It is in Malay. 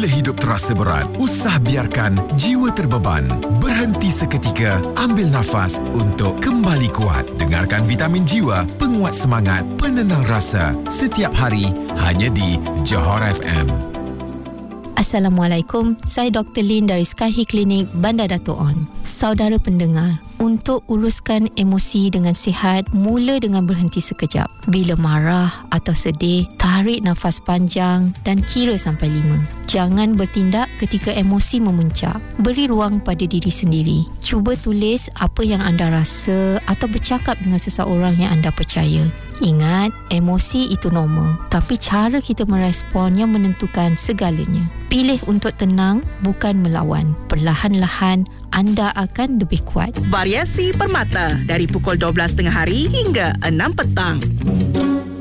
Bila hidup terasa berat, usah biarkan jiwa terbeban. Berhenti seketika, ambil nafas untuk kembali kuat. Dengarkan Vitamin Jiwa, penguat semangat, penenang rasa. Setiap hari, hanya di Johor FM. Assalamualaikum, saya Dr. Lin dari Skyhi Klinik Bandar Dato' On. Saudara pendengar, untuk uruskan emosi dengan sihat, mula dengan berhenti sekejap. Bila marah atau sedih, tarik nafas panjang dan kira sampai 5. Jangan bertindak ketika emosi memuncak. Beri ruang pada diri sendiri. Cuba tulis apa yang anda rasa atau bercakap dengan seseorang yang anda percaya. Ingat, emosi itu normal, tapi cara kita merespon yang menentukan segalanya. Pilih untuk tenang, bukan melawan. Perlahan-lahan, anda akan lebih kuat. Variasi Permata dari pukul 12.30 hari hingga 6 petang.